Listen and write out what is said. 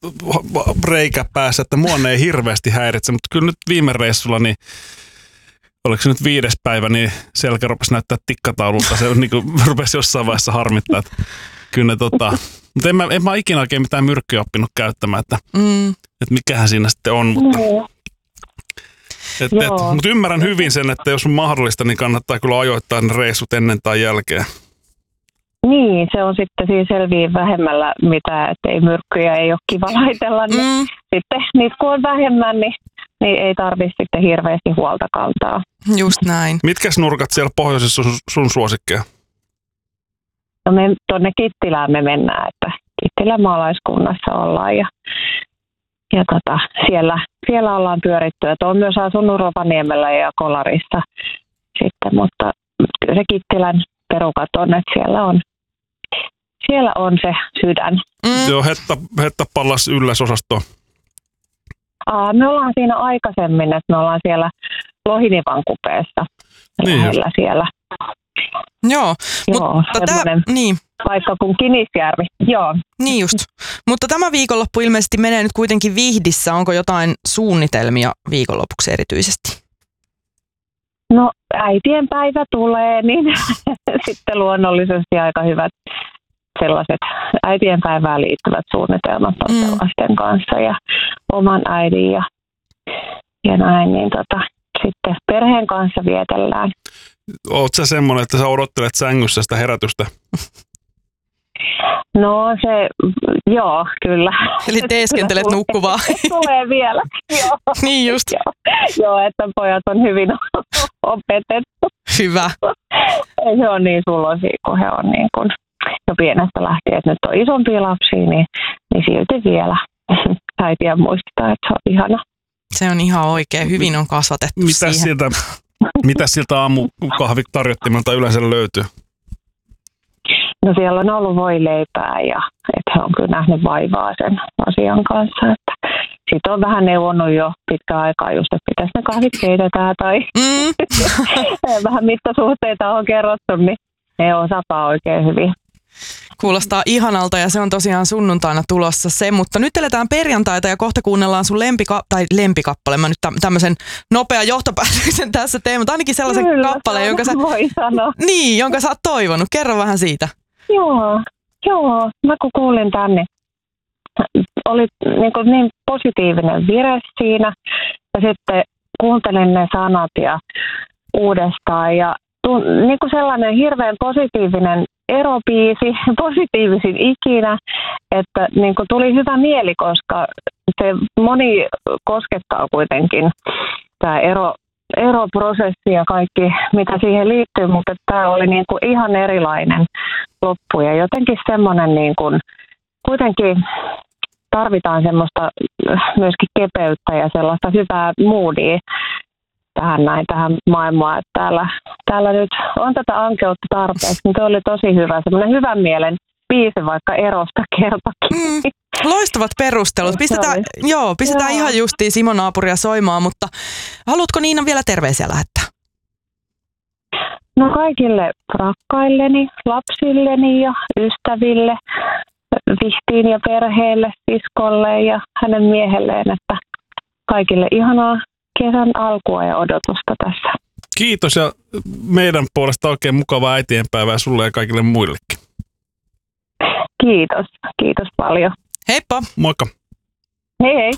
reikä päässä, että mua ne ei hirveästi häiritse, mutta kyllä nyt viime reissulla, niin oliko se nyt 5. päivä, niin selkä rupesi näyttää tikkataululta. Se niin kuin rupesi jossain vaiheessa harmittaa, että kyllä ne mutta en mä ikinä oikein mitään myrkkyä oppinut käyttämään, että mikähän siinä sitten on, mutta mutta ymmärrän hyvin sen, että jos on mahdollista, niin kannattaa kyllä ajoittaa ne reissut ennen tai jälkeen. Niin, se on sitten siinä selviin vähemmällä, mitä, että ei myrkkyjä, ei ole kiva laitella, niin sitten niitä kun on vähemmän, niin ei tarvitse sitten hirveästi huolta kantaa. Just näin. Mitkäs nurkat siellä pohjoisessa on sun suosikkeja? No me tuonne Kittilään me mennään, että Kittilän maalaiskunnassa ollaan ja siellä ollaan pyöritty. Että on myös asunut Rovaniemellä ja Kolarissa sitten, mutta kyllä se Kittilän perukat on, että siellä on se sydän. Joo, Hetta Pallas Ylläs-osasto. Me ollaan siinä aikaisemmin, että me ollaan siellä Lohinivan kupeessa lähellä siellä. Joo, mutta niin. Paikka kuin Kinisjärvi, joo. Niin just. Mutta tämä viikonloppu ilmeisesti menee nyt kuitenkin Vihdissä. Onko jotain suunnitelmia viikonlopuksi erityisesti? No äitien päivä tulee, niin sitten luonnollisesti aika hyvät sellaiset äitien päivään liittyvät suunnitelmat lasten kanssa ja oman äidin ja näin, niin sitten perheen kanssa vietellään. Oot sä semmoinen, että sä odottelet sängyssä sitä herätystä? No joo, kyllä. Eli teeskentelet nukkuvaa. Tulee vielä, joo. Niin just. Joo, että pojat on hyvin opetettu. Hyvä. Ei se on niin suloisia, kun he on niin kuin jo pienestä lähtien, että nyt on isompia lapsia, niin silti vielä äitiä muistaa, että se on ihana. Se on ihan oikein. Hyvin on kasvatettu siihen. Mitä siltä aamukahvitarjottimelta yleensä löytyy? No siellä on ollut voileipää ja että he on kyllä nähnyt vaivaa sen asian kanssa. Sitten on vähän neuvonnut jo pitkä aikaa just, että pitäisi ne kahvit keitetään tai vähän mittasuhteita on kerrottu, niin ne osapaa oikein hyvin. Kuulostaa ihanalta ja se on tosiaan sunnuntaina tulossa se, mutta nyt eletään perjantaita ja kohta kuunnellaan sun lempikappale. Mä nyt tämmöisen nopean johtopäätöksen tässä teen, mutta ainakin sellaisen kappaleen, jonka sä oot toivonut. Kerro vähän siitä. Joo. Mä kun kuulin tänne, oli niin positiivinen vire siinä ja sitten kuuntelin ne sanat ja uudestaan ja niin kuin sellainen hirveän positiivinen erobiisi, positiivisin ikinä, että niin kuin tuli hyvä mieli, koska se moni koskettaa kuitenkin tämä eroprosessi ja kaikki, mitä siihen liittyy, mutta tämä oli niin kuin ihan erilainen loppu ja jotenkin semmoinen niin kuin, kuitenkin tarvitaan semmoista myöskin kepeyttä ja sellaista hyvää moodia tähän maailmaan, että täällä nyt on tätä ankeutta tarpeeksi, mutta oli tosi hyvä, semmoinen hyvän mielen biisi vaikka erosta kertakin. Loistavat perustelut. Pistetään ihan justiin Simon naapuria soimaan, mutta haluatko Niina vielä terveisiä lähettää? No kaikille rakkailleni, lapsilleni ja ystäville, Vihtiin ja perheelle, siskolle ja hänen miehelleen, että kaikille ihanaa kesän alkua ja odotusta tässä. Kiitos ja meidän puolesta oikein mukavaa äitienpäivää sulle ja kaikille muillekin. Kiitos paljon. Heippa. Moikka. Hei hei.